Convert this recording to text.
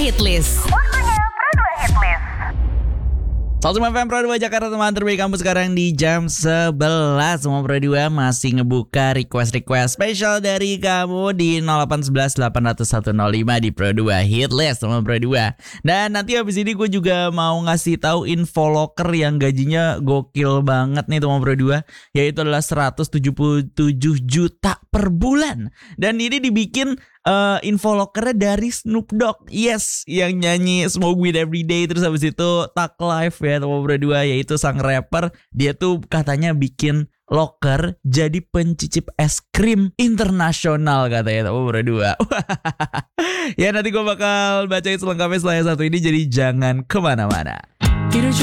Hitlist. Waktunya Pro 2 Hitlist. 105 FM Pro 2 Jakarta, teman terbaik kamu sekarang di jam 11. Semua Pro 2 masih ngebuka request spesial dari kamu di 0811 800 105 di Pro 2 Hitlist semua Pro 2. Dan nanti habis ini gue juga mau ngasih tahu info locker yang gajinya gokil banget nih teman Pro 2, yaitu adalah 177 juta per bulan. Dan ini dibikin info lockernya dari Snoop Dogg. Yes, yang nyanyi Smoke Weed Every Day. Terus habis itu Thug Life ya teman berdua, yaitu sang rapper. Dia tuh katanya bikin locker jadi pencicip es krim internasional katanya teman berdua. Ya nanti gue bakal bacain selengkapnya setelah yang satu ini, jadi jangan kemana-mana.